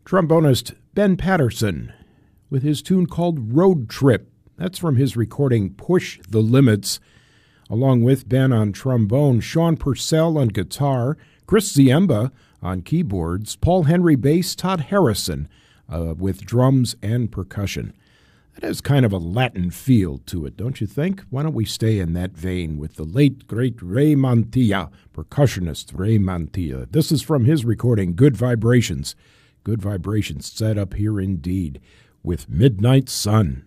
trombonist Ben Patterson with his tune called Road Trip. That's from his recording Push the Limits. Along with Ben on trombone, Sean Purcell on guitar, Chris Ziemba on keyboards, Paul Henry bass, Todd Harrison with drums and percussion. That has kind of a Latin feel to it, don't you think? Why don't we stay in that vein with the late, great Ray Mantilla, percussionist Ray Mantilla. This is from his recording, Good Vibrations. Good Vibrations set up here indeed with Midnight Sun.